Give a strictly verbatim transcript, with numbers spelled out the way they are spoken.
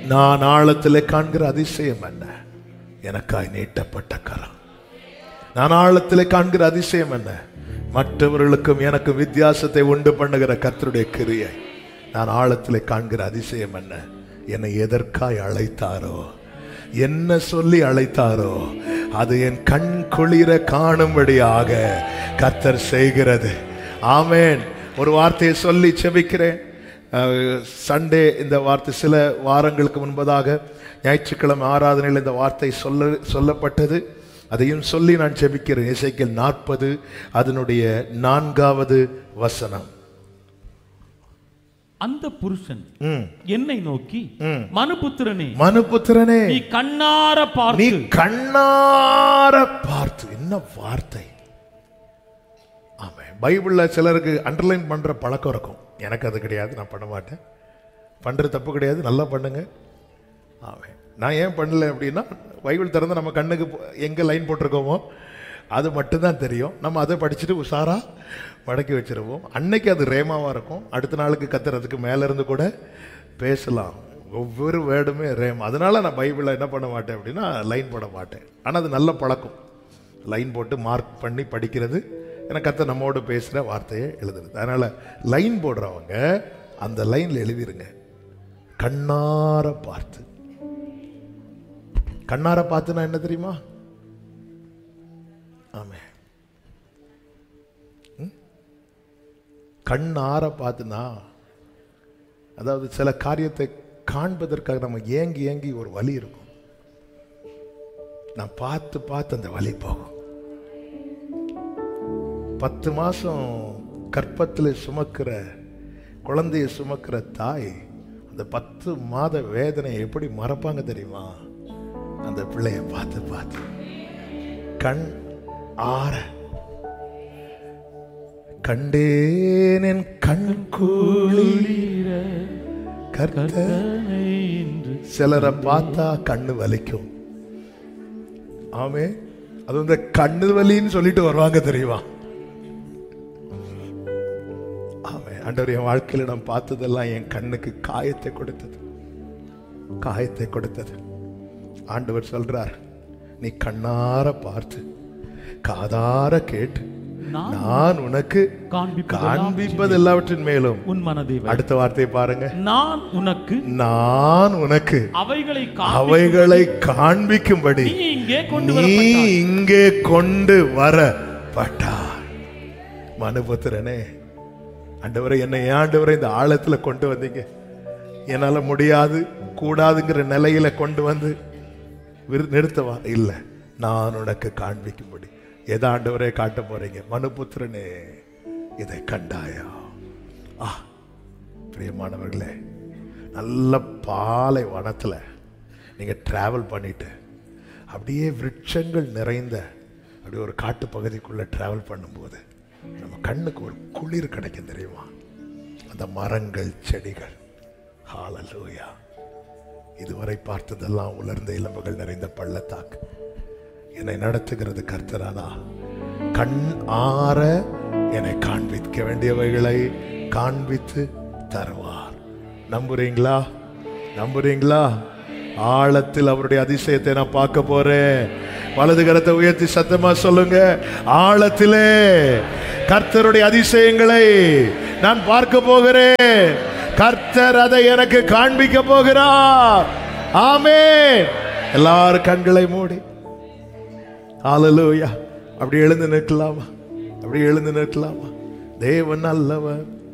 நான் ஆழத்திலே காண்கிற அதிசயம் என்ன? எனக்காய் நீட்டப்பட்ட கரம். நான் ஆழத்திலே காண்கிற அதிசயம் என்ன? மற்றவர்களுக்கும் எனக்கு வித்தியாசத்தை உண்டு பண்ணுகிற கர்த்தருடைய கிரியை. நான் ஆழத்திலே காண்கிற அதிசயம் என்ன? என்னை எதற்காய் அழைத்தாரோ, என்ன சொல்லி அழைத்தாரோ அது என் கண் குளிர காணும்படியாக கர்த்தர் செய்கிறது. ஆமேன். ஒரு வார்த்தையை சொல்லி செபிக்கிறேன். சண்டே இந்த வார்த்தை சில வாரங்களுக்கு முன்பதாக ஞாயிற்றுக்கிழமை ஆராதனையில் இந்த வார்த்தை சொல்ல சொல்லப்பட்டது. அதையும் சொல்லி நான் செபிக்கிறேன். எசேக்கியேல் நாற்பது அதனுடைய நான்காவது வசனம். அந்த புருஷன் என்னை நோக்கி, மனுபுத்திரனே மனுபுத்திரனே நீ கண்ணார பார்த்து, நீ கண்ணார பார்த்து. என்ன வார்த்தை! ஆமாம், பைபிளில் சிலருக்கு அண்டர்லைன் பண்ணுற பழக்கம் இருக்கும். எனக்கு அது கிடையாது, நான் பண்ண மாட்டேன். பண்ணுறது தப்பு கிடையாது, நல்லா பண்ணுங்க. ஆமாம், நான் ஏன் பண்ணல அப்படின்னா, பைபிள் திறந்து நம்ம கண்ணுக்கு எங்கே லைன் போட்டிருக்கோமோ அது மட்டும்தான் தெரியும். நம்ம அதை படிச்சுட்டு உஷாராக மடக்கி வச்சிருவோம். அன்னைக்கு அது ரேமாவாக இருக்கும். அடுத்த நாளுக்கு கத்துறதுக்கு மேலேருந்து கூட பேசலாம். ஒவ்வொரு வேர்டுமே ரேம். அதனால நான் பைபிளை என்ன பண்ண மாட்டேன் அப்படின்னா லைன் போட மாட்டேன். ஆனால் அது நல்ல பழக்கம், லைன் போட்டு மார்க் பண்ணி படிக்கிறது. ஏன்னா கத்த நம்மோடு பேசுகிற வார்த்தையை எழுதுறது. அதனால் லைன் போடுறவங்க அந்த லைனில் எழுதிருங்க, கண்ணார பார்த்து. கண்ணார பார்த்துனா என்ன தெரியுமா? ஆமே, கண்ணார பார்த்துனா, அதாவது சில காரியத்தை காண்பதற்காக நம்ம ஏங்கி ஏங்கி ஒரு வலி இருக்கும். நான் பார்த்து பார்த்து அந்த வலி போகும். பத்து மாசம் கற்பத்தில் சுமக்கிற குழந்தைய சுமக்கிற தாய் அந்த பத்து மாத வேதனை எப்படி மறப்பாங்க தெரியுமா? அந்த பிள்ளைய பார்த்து பார்த்து கண் ஆற கண்டேன் கண் குளிர கர்த்தனை. சிலரை பார்த்தா கண்ணு வலிக்கும். ஆமே, அது வந்து கண்ணு வலின்னு சொல்லிட்டு வருவாங்க தெரியுமா? ஆமே, ஆண்டவர் என் வாழ்க்கையில் நான் பார்த்ததெல்லாம் என் கண்ணுக்கு காயத்தை கொடுத்தது, காயத்தை கொடுத்தது. ஆண்டவர் சொல்றார், நீ கண்ணார பார்த்து காதார கேட்டு நான் உனக்கு காண்பிப்பது எல்லாவற்றின் மேலும் உன் மனதை. அடுத்த வார்த்தையை பாருங்க, நான் உனக்கு நான் உனக்கு அவைகளை அவைகளை காண்பிக்கும்படி நீ இங்கே கொண்டு வரப்பட்டார். மனுபுத்திரனே, ஆண்டவரை என்னை ஆண்டவரை இந்த ஆழத்துல கொண்டு வந்தீங்க. என்னால முடியாது கூடாதுங்கிற நிலையில கொண்டு வந்து நிறுத்தவா இல்லை, நான் உனக்கு காண்பிக்கும்படி. எதை ஆண்டவரே காட்ட போறீங்க? மனுபுத்திரனே, இதை கண்டாயா? ஆ பிரியமானவர்களே, நல்ல பாலை வனத்தில் நீங்கள் ட்ராவல் பண்ணிட்டு அப்படியே விருட்சங்கள் நிறைந்த அப்படி ஒரு காட்டு பகுதிக்குள்ளே ட்ராவல் பண்ணும்போது நம்ம கண்ணுக்கு ஒரு குளிர் கிடைக்கும் தெரியுமா? அந்த மரங்கள், செடிகள். ஹல்லேலூயா. இதுவரை பார்த்ததெல்லாம் உலர்ந்த இளம்புகள் நிறைந்த பள்ளத்தாக்கு. என்னை நடத்துகிறது கர்த்தரானா? கண் ஆற என்னை காண்பிக்க வேண்டியவைகளை காண்பித்து தருவார். நம்புறீங்களா? நம்புறீங்களா? ஆழத்தில் அவருடைய அதிசயத்தை நான் பார்க்க போறேன். வலது கரத்தை உயர்த்தி சத்தமா சொல்லுங்க, ஆழத்திலே கர்த்தருடைய அதிசயங்களை நான் பார்க்க போகிறேன். கர்த்தர் அதை எனக்கு காண்பிக்க போகிறார். ஆமென். எல்லாரும் கண்களை மூடி ஹல்லேலூயா அப்படி எழுந்து நிற்கலாமா? அப்படி எழுந்து நிற்கலாமா? தேவன் நல்லவர்.